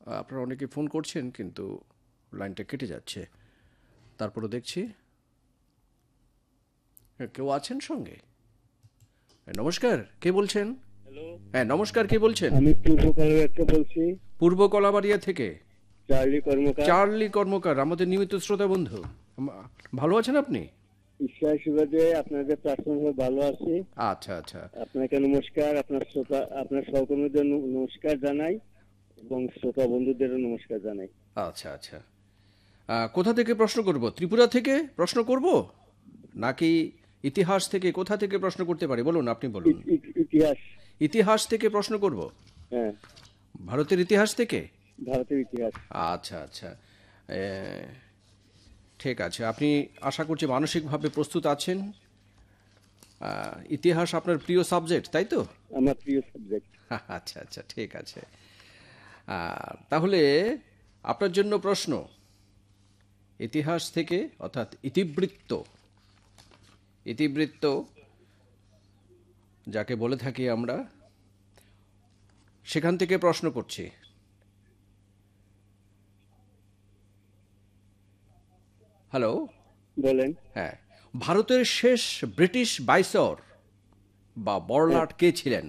আপনারা অনেকে ফোন করছেন কিন্তু লাইনটা কেটে যাচ্ছে। তারপরে দেখছি কেউ আছেন সঙ্গে। নমস্কার, কে বলছেন? হ্যালো, হ্যাঁ নমস্কার, কে বলছেন? আমি পূর্ব কলকাতা বলছি। পূর্ব কলাবাড়িয়া থেকে চার্লি কর্মকার। চার্লি কর্মকার, আমাদের নিয়মিত শ্রোতা বন্ধু। ভালো আছেন আপনি? ঈশ্বর সুবাদে আপনাদের প্রার্থনা ভালো আছি। আচ্ছা আচ্ছা। আপনাকে নমস্কার, আপনার শ্রোতা, আপনার সহকর্মীদের নমস্কার জানাই এবং শ্রোতা বন্ধুদেরও নমস্কার জানাই। আচ্ছা আচ্ছা। কোথা থেকে প্রশ্ন করব? ত্রিপুরা থেকে প্রশ্ন করব নাকি ইতিহাস থেকে? কোথা থেকে প্রশ্ন করতে পারি বলুন, আপনি বলুন। ইতিহাস। ইতিহাস থেকে প্রশ্ন করব। হ্যাঁ, ভারতের ইতিহাস থেকে? ভারতের ইতিহাস। আচ্ছা আচ্ছা। এ, ঠিক আছে, আপনি আশা করছি মানসিকভাবে প্রস্তুত আছেন। ইতিহাস আপনার প্রিয় সাবজেক্ট, তাই তো? আমার প্রিয় সাবজেক্ট। আচ্ছা আচ্ছা, ঠিক আছে। তাহলে আপনার জন্য প্রশ্ন ইতিহাস থেকে, অর্থাৎ ইতিবৃত্ত। ইতিবৃত্ত যাকে বলে থাকি আমরা, সেখান থেকে প্রশ্ন করছি। হ্যালো। বলেন। হ্যাঁ, ভারতের শেষ ব্রিটিশ ভাইসরয় বা বড়লাট কে ছিলেন?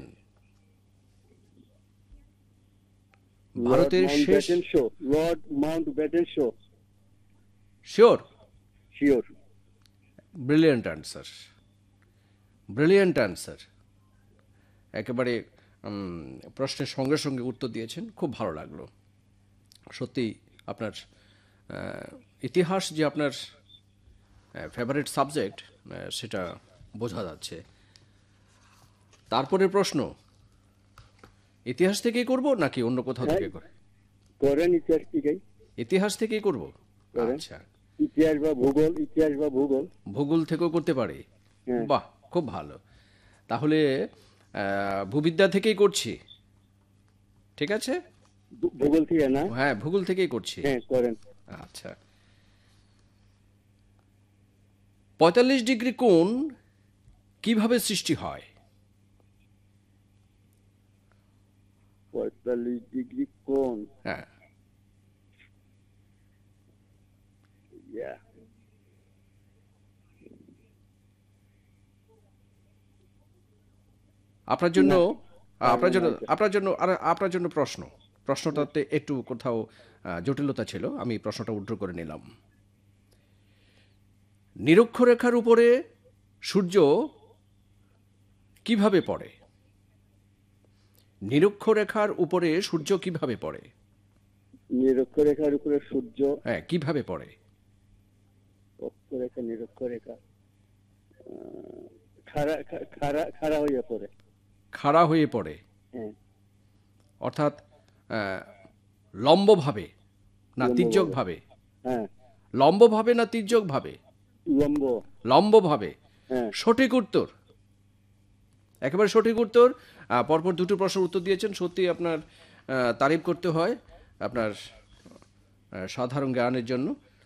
ভারতের শেষ। Lord Mount Batten show. Sure? Sure. Brilliant answer, brilliant answer. একেবারে প্রশ্নের সঙ্গে সঙ্গে উত্তর দিয়েছেন, খুব ভালো লাগলো। সত্যি আপনার ইতিহাস যে আপনার ফেভারিট সাবজেক্ট, সেটা বোঝা যাচ্ছে। তারপরে প্রশ্ন ইতিহাস থেকেই করব নাকি অন্য কোথাও থেকে করে? করেন ইতিহাস থেকেই। ইতিহাস থেকেই করব। করেন। আচ্ছা, ইতিহাস বা ভূগোল, ইতিহাস বা ভূগোল। ভূগোল থেকেও করতে পারি। হ্যাঁ। বাহ, খুব ভালো। তাহলে ভূবিদ্যা থেকেই করছি, ঠিক আছে? ভূগোল থেকে না? হ্যাঁ, ভূগোল থেকেই করছি। হ্যাঁ, করেন। আচ্ছা। 45 ডিগ্রি কোণ কিভাবে সৃষ্টি হয়? 45 ডিগ্রি কোণ। হ্যাঁ, ইয়া। আপনার জন্য না, আপনার জন্য পারবো না। আপনার জন্য প্রশ্নটাতে একটু কোথাও জটিলতা ছিল, আমি প্রশ্নটা উদ্ধৃত করে নিলাম। নিরক্ষরেখার উপরে সূর্য কিভাবে পড়ে? নিরক্ষরেখার উপরে সূর্য কিভাবে পড়ে? নিরক্ষরেখার উপরে সূর্য। হ্যাঁ, কিভাবে পড়ে? অক্ষরেখা, নিরক্ষরেখা। খাড়া খাড়া খাড়া হইয়া পড়ে। খাড়া হয়ে পড়ে, হ্যাঁ। অর্থাৎ লম্বভাবে না লম্বভাবে। তির্যকভাবে? হ্যাঁ, লম্বভাবে না তির্যকভাবে? লম্ব। লম্বভাবে। হ্যাঁ। সঠিক উত্তর, একেবারে সঠিক উত্তর। পরপর দুটো প্রশ্নের উত্তর দিয়েছেন, সত্যি আপনার তারিফ করতে হয় আপনার সাধারণ জ্ঞানের জন্য।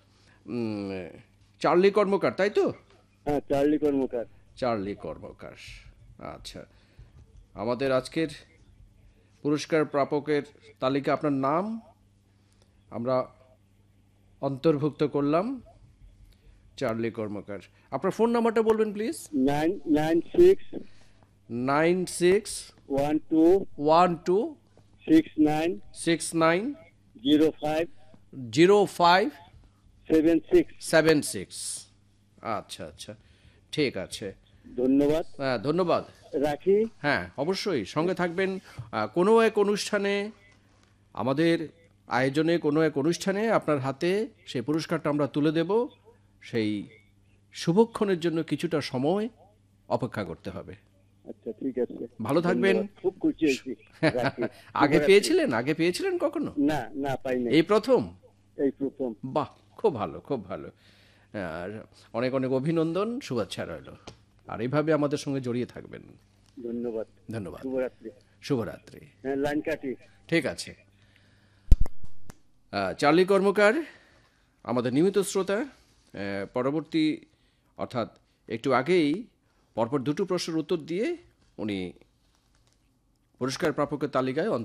চার্লি কর্মকার, তাই তো? হ্যাঁ, চার্লি কর্মকার। চার্লি কর্মকার। আচ্ছা, আমাদের আজকের পুরস্কার প্রাপকের তালিকা আপনার নাম আমরা অন্তর্ভুক্ত করলাম। চার্লি কর্মকার, আপনার ফোন নাম্বারটা বলবেন প্লিজ। 996 96 12 12 69 69 05 05 76। 76। আচ্ছা আচ্ছা, ঠিক আছে। ধন্যবাদ। হ্যাঁ, ধন্যবাদ। রাখি। হ্যাঁ, অবশ্যই সঙ্গে থাকবেন। কোনো এক অনুষ্ঠানে, আমাদের আয়োজনে কোনো এক অনুষ্ঠানে আপনার হাতে সেই পুরস্কারটা আমরা তুলে দেব। সেই শুভক্ষণের জন্য কিছুটা সময় অপেক্ষা করতে হবে। আচ্ছা, ঠিক আছে। ভালো থাকবেন। ধন্যবাদ। খুব খুশি হয়েছি। রাখি। আগে পেয়েছিলেন কখনো? না, না, পাই নাই। এই প্রথম? এই প্রথম। বাহ, খুব ভালো, খুব ভালো। আর অনেক অনেক অভিনন্দন, শুভেচ্ছা রইল। আর এইভাবে আমাদের সঙ্গে জড়িয়ে থাকবেন। ধন্যবাদ। ধন্যবাদ। শুভরাত্রি। শুভরাত্রি। হ্যাঁ, লাইন কাটি। ঠিক আছে। চার্লি কর্মকার আমাদের নিয়মিত শ্রোতা। পরবর্তী, অর্থাৎ একটু আগেই পরপর দুটো প্রশ্নের উত্তর দিয়ে উনি পুরস্কার প্রাপকের তালিকায়